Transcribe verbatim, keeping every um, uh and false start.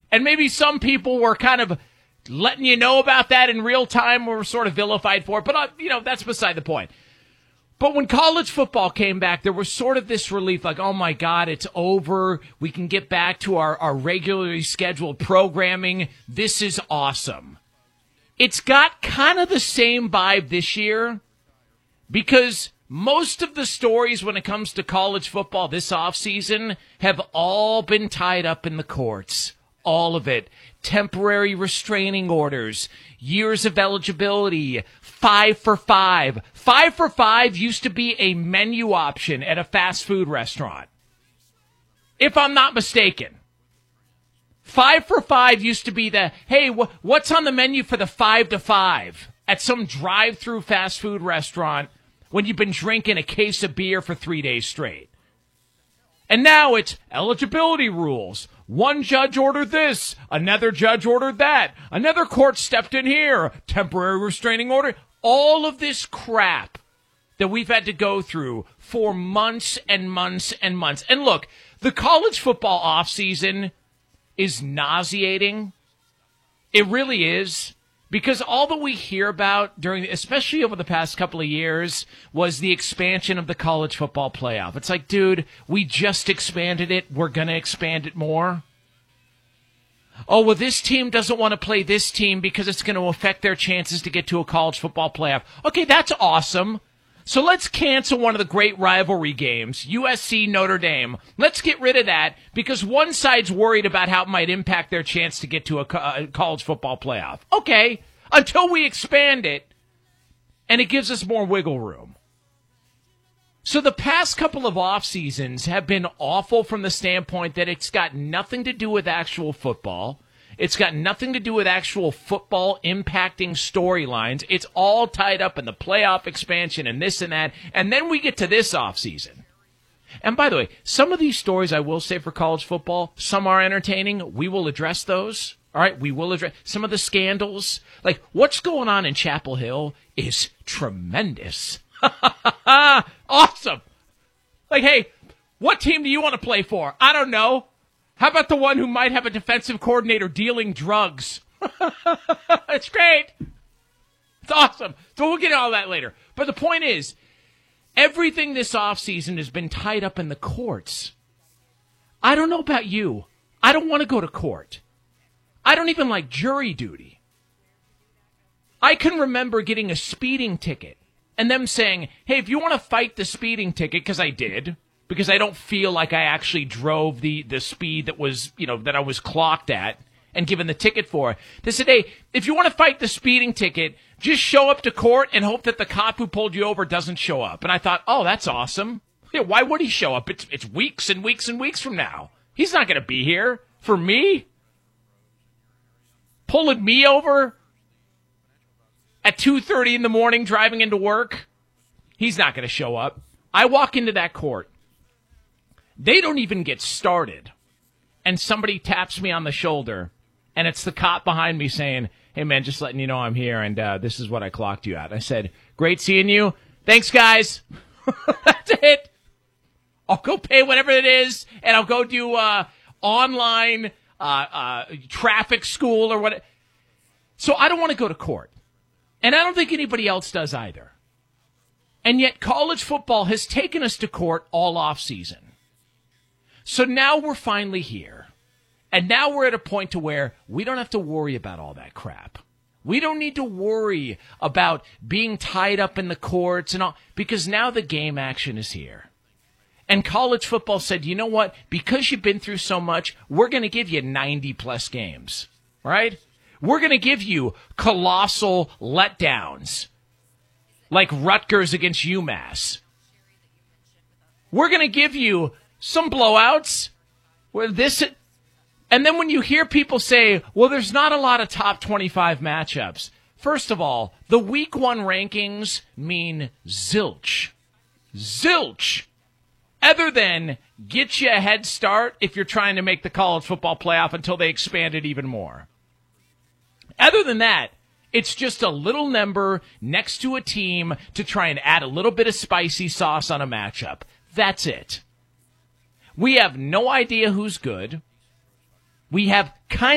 And maybe some people were kind of letting you know about that in real time, were sort of vilified for it. But, uh, you know, that's beside the point. But when college football came back, there was sort of this relief, like, oh, my God, it's over. We can get back to our, our regularly scheduled programming. This is awesome. It's got kind of the same vibe this year because most of the stories when it comes to college football this offseason have all been tied up in the courts. All of it. Temporary restraining orders, years of eligibility, five for five. Five for five used to be a menu option at a fast food restaurant, if I'm not mistaken. Five for five used to be the, hey, wh- what's on the menu for the five to five at some drive-through fast food restaurant when you've been drinking a case of beer for three days straight. And now it's eligibility rules. One judge ordered this. Another judge ordered that. Another court stepped in here. Temporary restraining order. All of this crap that we've had to go through for months and months and months. And look, the college football offseason is nauseating. It really is. Because all that we hear about during, especially over the past couple of years, was the expansion of the college football playoff. It's like, dude, we just expanded it. We're going to expand it more. Oh, well, this team doesn't want to play this team because it's going to affect their chances to get to a college football playoff. Okay, that's awesome. So let's cancel one of the great rivalry games, U S C Notre Dame. Let's get rid of that because one side's worried about how it might impact their chance to get to a, co- a college football playoff. Okay, until we expand it and it gives us more wiggle room. So the past couple of off seasons have been awful from the standpoint that it's got nothing to do with actual football. It's got nothing to do with actual football impacting storylines. It's all tied up in the playoff expansion and this and that. And then we get to this offseason. And by the way, some of these stories I will say for college football, some are entertaining. We will address those. All right, we will address some of the scandals. Like what's going on in Chapel Hill is tremendous. Awesome. Like, hey, what team do you want to play for? I don't know. How about the one who might have a defensive coordinator dealing drugs? It's great. It's awesome. So we'll get all that later. But the point is, everything this offseason has been tied up in the courts. I don't know about you. I don't want to go to court. I don't even like jury duty. I can remember getting a speeding ticket and them saying, hey, if you want to fight the speeding ticket, because I did, because I don't feel like I actually drove the, the speed that was, you know, that I was clocked at and given the ticket for. They said, hey, if you want to fight the speeding ticket, just show up to court and hope that the cop who pulled you over doesn't show up. And I thought, oh, that's awesome. Yeah, why would he show up? It's, it's weeks and weeks and weeks from now. He's not going to be here for me. Pulling me over at two thirty in the morning driving into work. He's not going to show up. I walk into that court. They don't even get started. And somebody taps me on the shoulder. And it's the cop behind me saying, hey, man, just letting you know I'm here. And uh, this is what I clocked you at. I said, great seeing you. Thanks, guys. That's it. I'll go pay whatever it is. And I'll go do uh, online uh, uh, traffic school or what. So I don't want to go to court. And I don't think anybody else does either. And yet college football has taken us to court all off season. So now we're finally here. And now we're at a point to where we don't have to worry about all that crap. We don't need to worry about being tied up in the courts and all, because now the game action is here. And college football said, you know what? Because you've been through so much, we're going to give you ninety plus games, right? We're going to give you colossal letdowns like Rutgers against UMass. We're going to give you some blowouts where this, and then when you hear people say, well, there's not a lot of top twenty-five matchups. First of all, the week one rankings mean zilch. Zilch. Other than get you a head start if you're trying to make the college football playoff until they expand it even more. Other than that, it's just a little number next to a team to try and add a little bit of spicy sauce on a matchup. That's it. We have no idea who's good. We have kind